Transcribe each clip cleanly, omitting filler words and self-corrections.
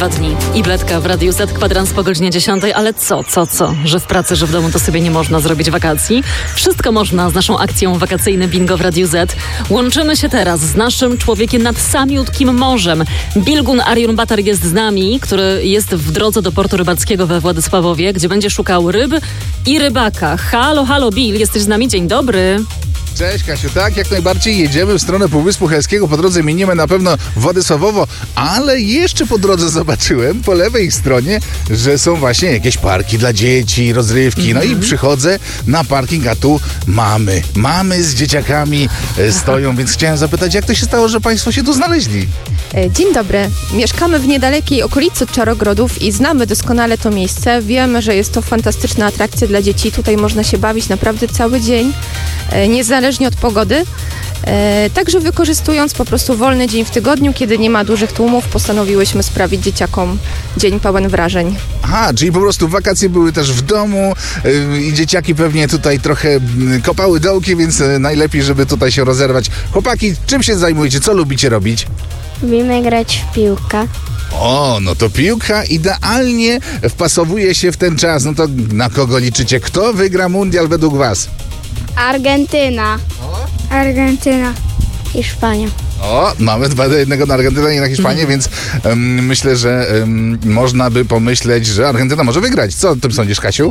2 dni i Bledka w Radiu Z, kwadrans po godzinie 10, ale co? Że w pracy, że w domu to sobie nie można zrobić wakacji? Wszystko można z naszą akcją Wakacyjne Bingo w Radiu Z. Łączymy się teraz z naszym człowiekiem nad samiutkim morzem. Bilgun Arion Batar jest z nami, który jest w drodze do portu rybackiego we Władysławowie, gdzie będzie szukał ryb i rybaka. Halo, Bill, jesteś z nami? Dzień dobry. Cześć Kasiu, tak, jak najbardziej jedziemy w stronę Półwyspu Helskiego. Po drodze minimy na pewno Władysławowo, ale jeszcze po drodze zobaczyłem po lewej stronie, że są właśnie jakieś parki dla dzieci, rozrywki. No i przychodzę na parking, a tu mamy z dzieciakami stoją, więc chciałem zapytać, jak to się stało, że państwo się tu znaleźli? Dzień dobry. Mieszkamy w niedalekiej okolicy Czarogrodów i znamy doskonale to miejsce. Wiemy, że jest to fantastyczna atrakcja dla dzieci. Tutaj można się bawić naprawdę cały dzień, niezależnie od pogody. Także wykorzystując po prostu wolny dzień w tygodniu, kiedy nie ma dużych tłumów, postanowiłyśmy sprawić dzieciakom dzień pełen wrażeń. Aha, czyli po prostu wakacje były też w domu i dzieciaki pewnie tutaj trochę kopały dołki, więc najlepiej, żeby tutaj się rozerwać. Chłopaki, czym się zajmujecie? Co lubicie robić? Lubimy grać w piłkę. O, no to piłka idealnie wpasowuje się w ten czas. No to na kogo liczycie? Kto wygra mundial według was? Argentyna. Argentyna. Hiszpania. O, mamy 2-1 na Argentynę i na Hiszpanię, więc myślę, że można by pomyśleć, że Argentyna może wygrać. Co o tym sądzisz, Kasiu?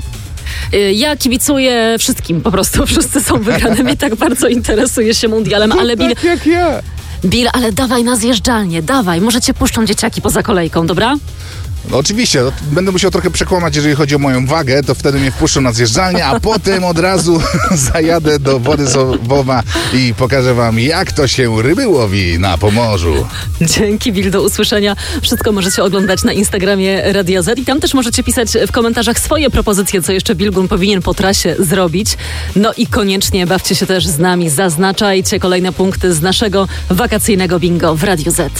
Ja kibicuję wszystkim, po prostu wszyscy są wygrane. Mnie tak bardzo interesuje się mundialem, ale Bill... Tak jak ja. Bill, ale dawaj na zjeżdżalnię, dawaj, może cię puszczą dzieciaki poza kolejką, dobra? No oczywiście, będę musiał trochę przekłamać, jeżeli chodzi o moją wagę, to wtedy mnie wpuszczą na zjeżdżalnię, a potem od razu zajadę do Władysławowa i pokażę wam, jak to się ryby łowi na Pomorzu. Dzięki, Bill, do usłyszenia. Wszystko możecie oglądać na Instagramie Radia Z i tam też możecie pisać w komentarzach swoje propozycje, co jeszcze Bilgun powinien po trasie zrobić. No i koniecznie bawcie się też z nami, zaznaczajcie kolejne punkty z naszego wakacyjnego bingo w Radiu Z.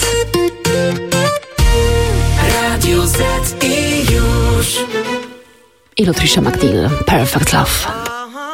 Radio Z i już. I Lutricia McNeil, Perfect Love.